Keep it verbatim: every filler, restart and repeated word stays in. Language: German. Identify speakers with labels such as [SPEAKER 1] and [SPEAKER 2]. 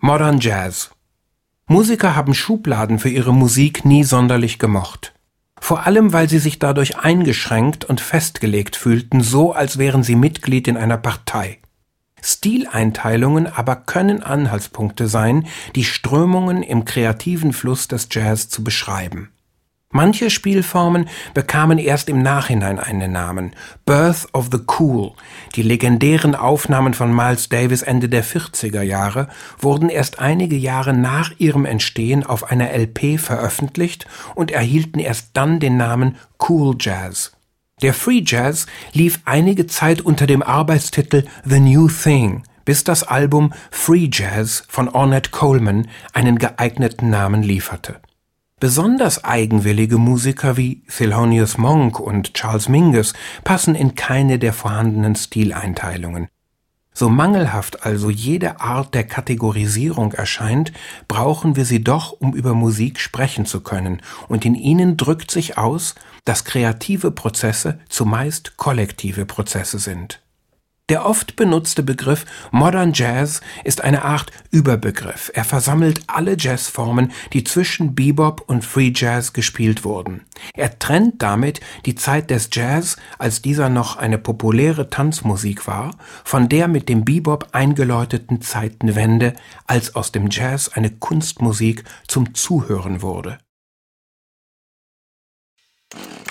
[SPEAKER 1] Modern Jazz. Musiker haben Schubladen für ihre Musik nie sonderlich gemocht. Vor allem, weil sie sich dadurch eingeschränkt und festgelegt fühlten, so als wären sie Mitglied in einer Partei. Stileinteilungen aber können Anhaltspunkte sein, die Strömungen im kreativen Fluss des Jazz zu beschreiben. Manche Spielformen bekamen erst im Nachhinein einen Namen. Birth of the Cool, die legendären Aufnahmen von Miles Davis Ende der vierziger Jahre, wurden erst einige Jahre nach ihrem Entstehen auf einer L P veröffentlicht und erhielten erst dann den Namen Cool Jazz. Der Free Jazz lief einige Zeit unter dem Arbeitstitel The New Thing, bis das Album Free Jazz von Ornette Coleman einen geeigneten Namen lieferte. Besonders eigenwillige Musiker wie Thelonious Monk und Charles Mingus passen in keine der vorhandenen Stileinteilungen. So mangelhaft also jede Art der Kategorisierung erscheint, brauchen wir sie doch, um über Musik sprechen zu können, und in ihnen drückt sich aus, dass kreative Prozesse zumeist kollektive Prozesse sind. Der oft benutzte Begriff Modern Jazz ist eine Art Überbegriff. Er versammelt alle Jazzformen, die zwischen Bebop und Free Jazz gespielt wurden. Er trennt damit die Zeit des Jazz, als dieser noch eine populäre Tanzmusik war, von der mit dem Bebop eingeläuteten Zeitenwende, als aus dem Jazz eine Kunstmusik zum Zuhören wurde.